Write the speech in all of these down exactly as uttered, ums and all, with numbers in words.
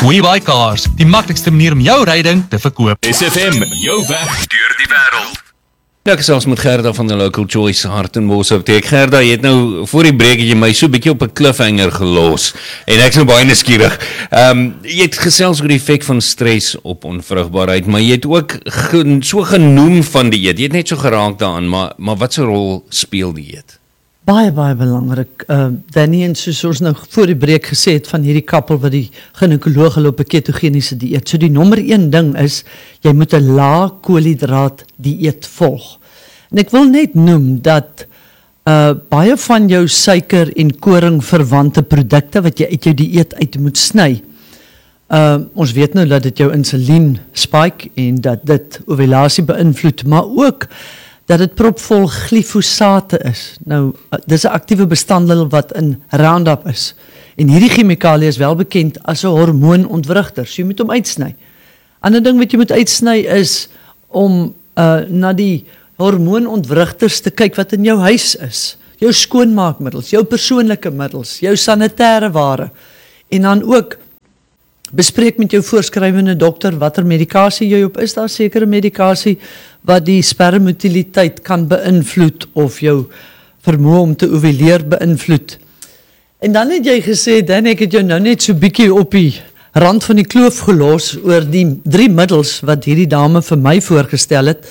WeBuy Cars, die maklikste manier om jou ryding te verkoop. S F M, jou weg deur die wêreld. Ja, ek selfs met Gerda van die Local Choice Hartenbos opteek. Gerda, jy het nou voor die breek het jy my so 'n bietjie op 'n cliffhanger gelos en ek's nou baie nuuskierig. Ehm um, jy het gesels oor die effek van stres op onvrugbaarheid, maar jy het ook ge, so genoem van dieet. Jy het net so geraak daaraan, maar maar wat 'n rol speel dieet? Baie, baie belangrik. Uh, Danny en soos ons nou voor die breek gesê het van hierdie kappel wat die gynekoloog hulle op 'n ketogeniese dieet. So die nommer een ding is, jy moet 'n lae koolhidraat dieet volg. En ek wil net noem dat uh, baie van jou suiker en koring verwante produkte wat jy uit jou dieet uit moet sny. Uh, ons weet nou dat dit jou insulien spike en dat dit ovulasie beïnvloed, maar ook dat dit propvol glifosate is. Nou, dis 'n aktiewe bestanddeel wat in Roundup is. En hierdie chemikalie is wel bekend as 'n hormoonontwrigter, so jy moet hom uitsny. Ander ding wat jy moet uitsny is om uh, na die hormoonontwrigters te kyk wat in jou huis is. Jou skoonmaakmiddels, jou persoonlike middels, jou sanitêre ware. En dan ook bespreek met jou voorskrywende dokter watter medikasie jy op is. Daar sekere medikasie wat die spermotiliteit kan beïnvloed of jou vermoë om te ovuleer beïnvloed. En dan het jy gesê, Dan, ek het jou nou net so bietjie op die rand van die kloof gelos oor die drie middels wat hierdie dame vir my voorgestel het.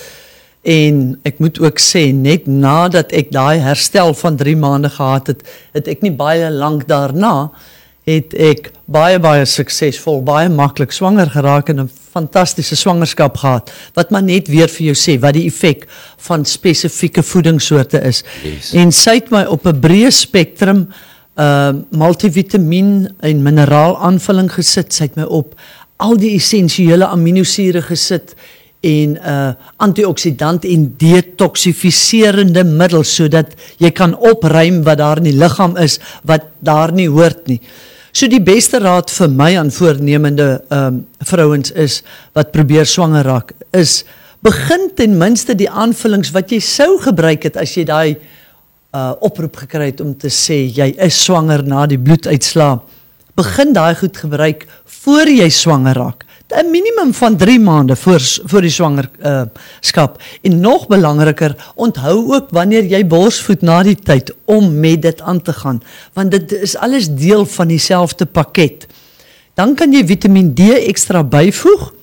En ek moet ook sê, net nadat ek daai herstel van drie maande gehad het, het ek nie baie lank daarna het ek baie, baie suksesvol, baie maklik swanger geraak en 'n fantastiese swangerskap gehad, wat maar net weer vir jou sê, wat die effek van spesifieke voedingssoorte is. Yes. En sy het my op 'n breë spektrum uh, multivitamien en mineraal aanvulling gesit, sy het my op al die essensiële aminosure gesit, en uh, antioksidant en detoxifiserende middels, sodat jy kan opruim wat daar in die liggaam is, wat daar nie hoort nie. So die beste raad vir my aan voornemende um, vrouens is, wat probeer swanger raak, is, begin ten minste die aanvullings wat jy sou gebruik het, as jy daai uh, oproep gekry het om te sê, jy is swanger na die bloeduitslaa. Begin daai goed gebruik, voor jy swanger raak. 'n minimum van drie maande voor, voor die swangerskap. Uh, en nog belangriker, onthou ook wanneer jy borsvoed na die tyd, om met dit aan te gaan. Want dit is alles deel van dieselfde pakket. Dan kan jy vitamine D extra byvoeg.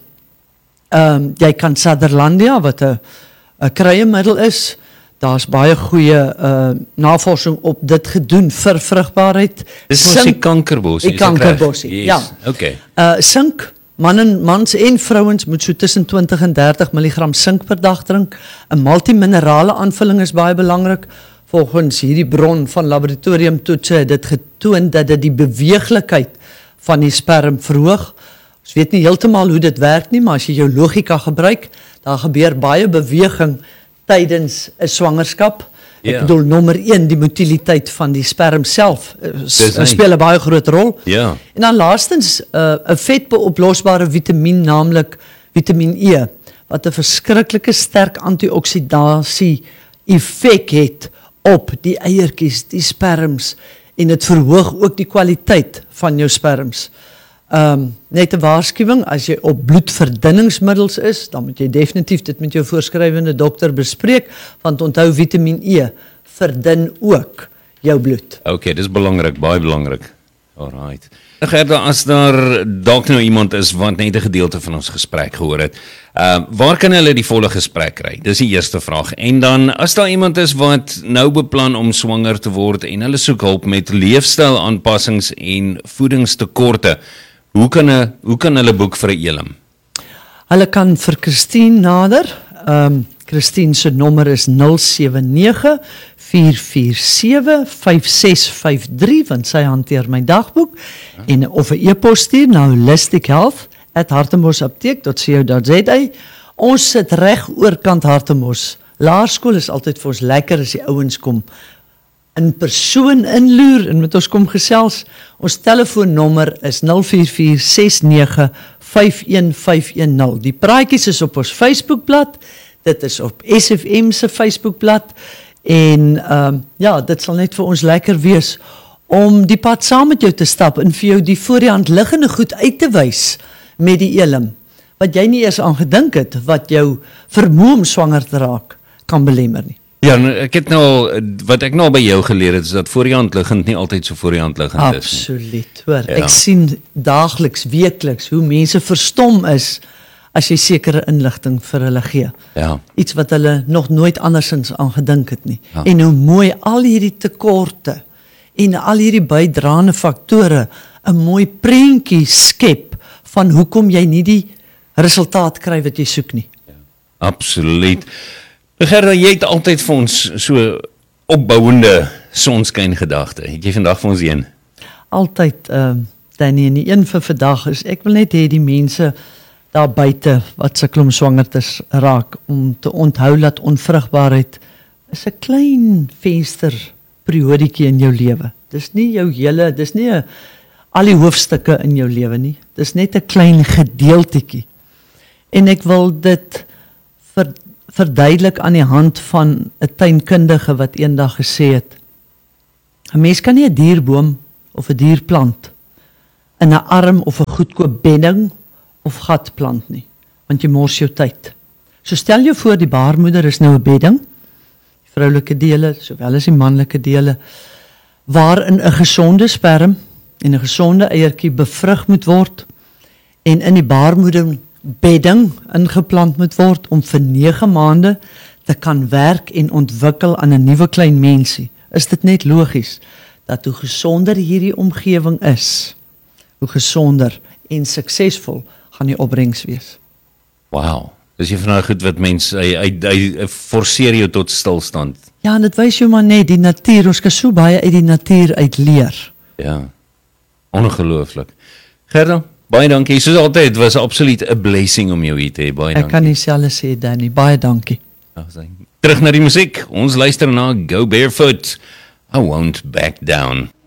Um, jy kan Sutherlandia, wat 'n kruiemiddel is. Daar's baie goeie uh, navorsing op dit gedoen vir vrugbaarheid. Dis mos die kankerbossie. Die kankerbossie, yes. ja. Okay. Uh, sink. Mannen, mans en vrouens moet so tussen twintig en dertig milligram sink per dag drink. 'n Multiminerale aanvulling is baie belangrik. Volgens hierdie bron van laboratoriumtoetse het dit getoon dat dit die beweeglikheid van die sperm verhoog. Ons weet nie heeltemal hoe dit werk nie, maar as jy jou logika gebruik, dan gebeur baie beweging tydens 'n swangerskap. Ek Ja. bedoel, nommer een, die motiliteit van die sperm self uh, speel 'n baie groot rol. Ja. En dan laastens, 'n uh, vetbeoplosbare vitamien, naamlik vitamien E, wat 'n verskriklike sterk antioksidasie effek het op die eiertjies, die sperms, en dit verhoog ook die kwaliteit van jou sperms. Um, net 'n waarskuwing, as jy op bloedverdunningsmiddels is, dan moet jy definitief dit met jou voorskrywende dokter bespreek, want onthou, vitamien E verdun ook jou bloed. Okay, dis belangrik, baie belangrik. Alright. Gerda, as daar dalk nou iemand is wat net 'n gedeelte van ons gesprek gehoor het, uh, waar kan hulle die volle gesprek kry? Dis die eerste vraag. En dan, as daar iemand is wat nou beplan om swanger te word en hulle soek hulp met leefstylaanpassings en voedingstekorte, hoe kan, a, hoe kan hulle boek vir 'n elim? Hulle kan vir Christine nader. Um, Christine se nommer is nul sewe nege, vier vier sewe, vyf ses vyf drie, want sy hanteer my dagboek, ja. En of 'n e-pos stuur na holistic health at hartenbosapteek dot co dot za. Ons sit reg oorkant Hartenbos. Laerskool is altyd vir ons lekker as die ouens kom in persoon inloer en met ons kom gesels. Ons telefoonnommer is nul vier vier ses nege vyf een vyf een nul. Die praatjies is op ons Facebookblad. Dit is op S F M se Facebookblad. En um, ja, dit sal net vir ons lekker wees om die pad saam met jou te stap en vir jou die voor die hand liggende goed uit te wys met die elim, wat jy nie eers aan gedink het, wat jou vermoë om swanger te raak, kan belemmer nie. Ja, ek het nou, wat ek nou by jou geleer het, is dat voor die hand liggend nie altyd so voor die hand liggend is. Absoluut, hoor. Ja. Ek sien daagliks, weekliks, hoe mense verstom is, as jy sekere inligting vir hulle gee. Ja. Iets wat hulle nog nooit andersins aan gedink het nie. Ja. En hoe mooi al hierdie tekorte, en al hierdie bydraende faktore, 'n mooi prentjie skep, van hoekom jy nie die resultaat kry wat jy soek nie. Absoluut. Gerda, jy het altyd vir ons so opbouende sonskyn gedagte. Het jy vandag vir ons een? Altyd, uh, Danny, en die een vir vandag is, ek wil net hê die mense daar buite, wat sukkel om swangertes raak, om te onthou dat onvrugbaarheid is 'n klein venster periodiekie in jou lewe. Dis nie jou hele, dis nie 'n al die hoofstukke in jou lewe nie. Dis net 'n klein gedeeltetjie. En ek wil dit ver, verduidelik aan die hand van 'n tuinkundige wat eendag gesê het: 'n mens kan nie 'n dierboom of 'n dier plant in 'n arm of 'n goedkoop bedding of gat plant nie, want jy mors jou tyd. So stel jou voor, die baarmoeder is nou 'n bedding, die vroulike dele sowel as die manlike dele, waarin 'n gesonde sperm en 'n gesonde eiertjie bevrug moet word en in die baarmoeder bedding ingeplant moet word om vir nege maande te kan werk en ontwikkel aan 'n nuwe klein mensie. Is dit net logies dat hoe gesonder hierdie omgewing is, hoe gesonder en suksesvol gaan die opbrengs wees. Wow. Dis jy van daai goed wat mense, hy, hy, hy, hy forceer jou tot stilstand. Ja, en dit wys jou maar net die natuur, ons kan so baie uit die natuur uit leer. Ja. Ongelooflik. Gerda, baie dankie. Soos altyd, het was absoluut 'n blessing om jou hier te hê. Baie dankie. Ek kan nie selfs sê, Danny, baie dankie. Terug na die musiek. Ons luister na Go Barefoot. I won't back down.